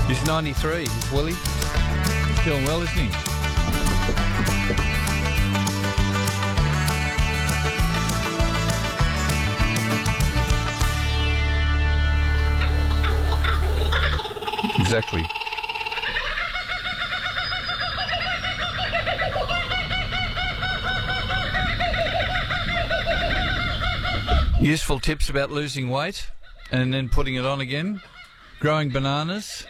He's 93, he's Willie. He's doing well, isn't he? Exactly. Useful tips about losing weight and then putting it on again. Growing bananas.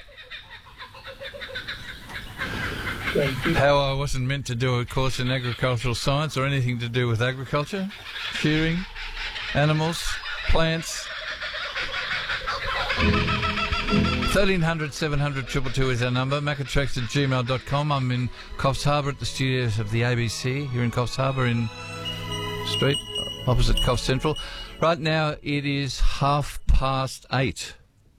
How I wasn't meant to do a course in agricultural science or anything to do with agriculture. Shearing, animals, plants. 1300 700 222 is our number. macatrax@gmail.com. I'm in Coffs Harbour at the studios of the ABC here in Coffs Harbour in Street, opposite Coffs Central. Right now it is 8:30.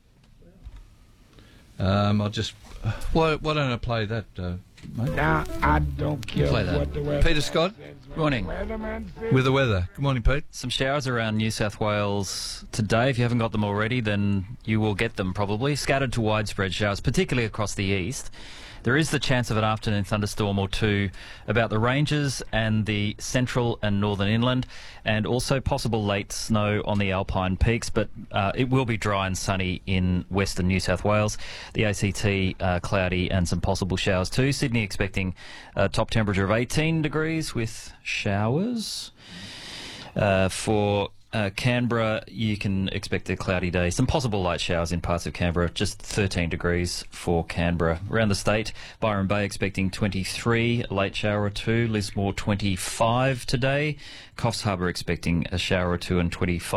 I'll just... Why don't I play that, mate? Now, I don't care Play that. what the weather Peter Scott, Morning. with the weather. Good morning, Pete. Some showers around New South Wales today. If you haven't got them already, then you will get them probably. Scattered to widespread showers, particularly across the east. There is the chance of an afternoon thunderstorm or two about the ranges and the central and northern inland, and also possible late snow on the alpine peaks, but it will be dry and sunny in western New South Wales. The ACT cloudy and some possible showers too. Sydney expecting a top temperature of 18 degrees with showers. For Canberra, you can expect a cloudy day. Some possible light showers in parts of Canberra, just 13 degrees for Canberra. Around the state, Byron Bay expecting 23, a late shower or two. Lismore 25 today. Coffs Harbour expecting a shower or two and 25.